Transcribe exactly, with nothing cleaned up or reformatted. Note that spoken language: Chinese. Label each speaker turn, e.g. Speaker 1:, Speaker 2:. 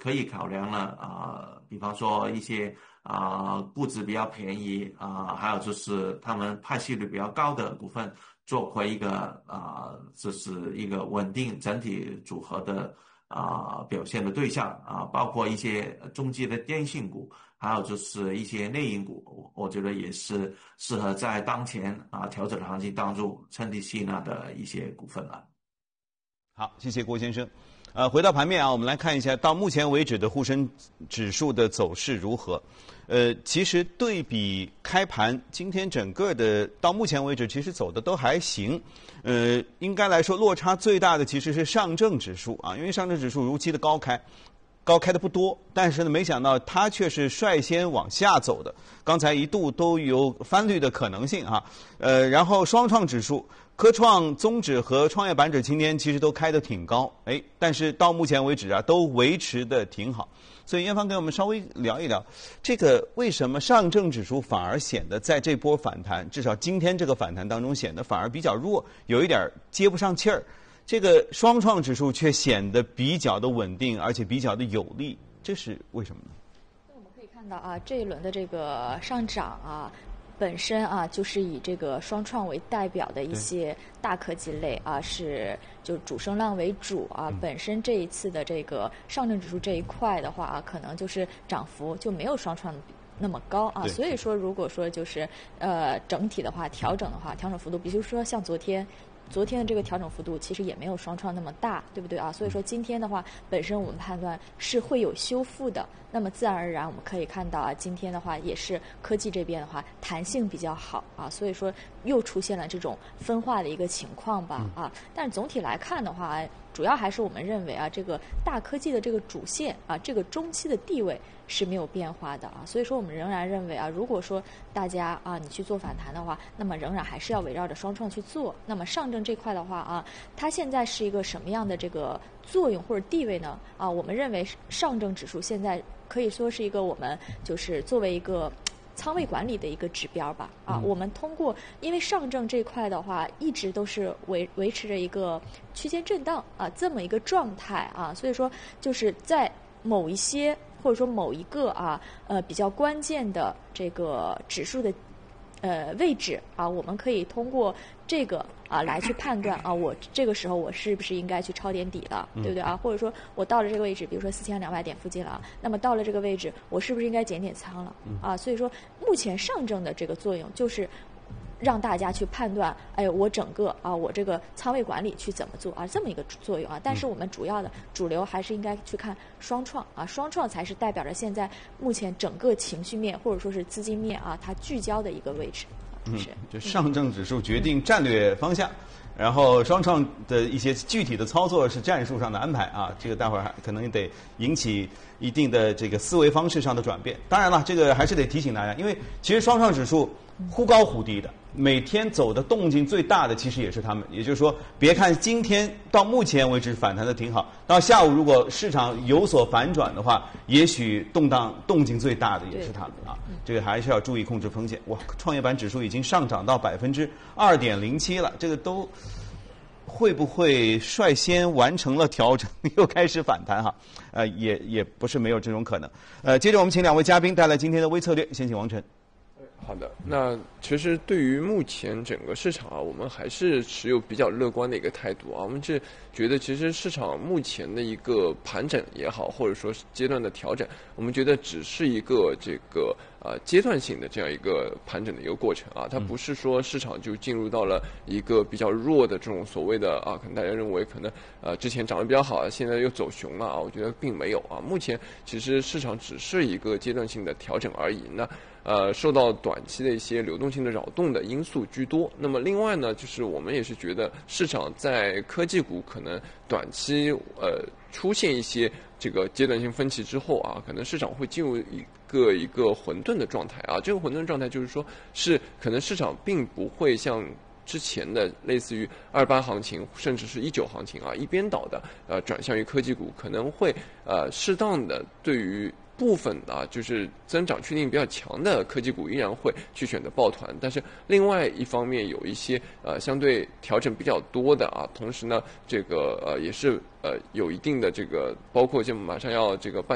Speaker 1: 可以考量了啊、呃，比方说一些啊、呃、估值比较便宜啊、呃，还有就是他们派息率比较高的股份，做回一个啊、呃，就是一个稳定整体组合的啊、呃、表现的对象啊、呃，包括一些中基的电信股。还有就是一些内银股，我我觉得也是适合在当前啊调整行情当中趁低吸纳的一些股份了。
Speaker 2: 好，谢谢郭先生。呃，回到盘面啊，我们来看一下到目前为止的沪深指数的走势如何。呃，其实对比开盘，今天整个的到目前为止，其实走的都还行。呃，应该来说落差最大的其实是上证指数啊，因为上证指数如期的高开。高开的不多，但是呢，没想到它却是率先往下走的。刚才一度都有翻绿的可能性哈、啊，呃，然后双创指数、科创综指和创业板指今天其实都开得挺高，哎，但是到目前为止啊，都维持的挺好。所以燕芳给我们稍微聊一聊，这个为什么上证指数反而显得在这波反弹，至少今天这个反弹当中显得反而比较弱，有一点接不上气儿。这个双创指数却显得比较的稳定，而且比较的有利，这是为什么呢？
Speaker 3: 那我们可以看到啊，这一轮的这个上涨啊，本身啊就是以这个双创为代表的一些大科技类啊，是就主升浪为主啊。嗯、本身这一次的这个上证指数这一块的话啊，可能就是涨幅就没有双创那么高啊。所以说，如果说就是呃整体的话调整的话，调整幅度，比如说像昨天。昨天的这个调整幅度其实也没有双创那么大，对不对啊？所以说今天的话，本身我们判断是会有修复的。那么自然而然我们可以看到啊，今天的话也是科技这边的话弹性比较好啊，所以说又出现了这种分化的一个情况吧啊。但是总体来看的话，主要还是我们认为啊，这个大科技的这个主线啊，这个中期的地位是没有变化的啊。所以说我们仍然认为啊，如果说大家啊你去做反弹的话，那么仍然还是要围绕着双创去做。那么上证这块的话啊，它现在是一个什么样的这个作用或者地位呢？啊，我们认为上证指数现在可以说是一个我们就是作为一个仓位管理的一个指标吧。啊，我们通过因为上证这块的话，一直都是维维持着一个区间震荡啊这么一个状态啊，所以说就是在某一些或者说某一个啊呃比较关键的这个指数的呃位置啊，我们可以通过这个啊来去判断啊，我这个时候我是不是应该去抄点底了，对不对啊？或者说我到了这个位置，比如说四千两百点附近了，那么到了这个位置，我是不是应该减点仓了啊？所以说目前上证的这个作用就是让大家去判断，哎，我整个啊，我这个仓位管理去怎么做啊，这么一个作用啊。但是我们主要的主流还是应该去看双创啊，双创才是代表着现在目前整个情绪面或者说是资金面啊，它聚焦的一个位置。
Speaker 2: 嗯，就上证指数决定战略方向，然后双创的一些具体的操作是战术上的安排啊，这个待会儿还可能得引起一定的这个思维方式上的转变。当然了，这个还是得提醒大家，因为其实双创指数忽高忽低的，每天走的动静最大的其实也是他们。也就是说，别看今天到目前为止反弹的挺好，到下午如果市场有所反转的话，也许动荡动静最大的也是他们啊。这个还是要注意控制风险。哇，创业板指数已经上涨到百分之二点零七了，这个都会不会率先完成了调整，又开始反弹哈？呃，也也不是没有这种可能。呃，接着我们请两位嘉宾带来今天的微策略，先请王晨。
Speaker 4: 好的，那其实对于目前整个市场啊，我们还是持有比较乐观的一个态度啊。我们是觉得，其实市场目前的一个盘整也好，或者说是阶段的调整，我们觉得只是一个这个呃阶段性的这样一个盘整的一个过程啊。它不是说市场就进入到了一个比较弱的这种所谓的啊，可能大家认为可能呃之前涨得比较好，现在又走熊了啊。我觉得并没有啊。目前其实市场只是一个阶段性的调整而已。那呃，受到短期的一些流动性的扰动的因素居多。那么另外呢，就是我们也是觉得市场在科技股可能短期呃出现一些这个阶段性分歧之后啊，可能市场会进入一个一个混沌的状态啊。这个混沌状态就是说，是可能市场并不会像之前的类似于二八行情，甚至是一九行情啊，一边倒的呃转向于科技股，可能会呃适当的对于部分啊，就是增长确定比较强的科技股依然会去选择抱团，但是另外一方面有一些呃相对调整比较多的啊，同时呢，这个呃也是呃有一定的这个，包括就马上要这个半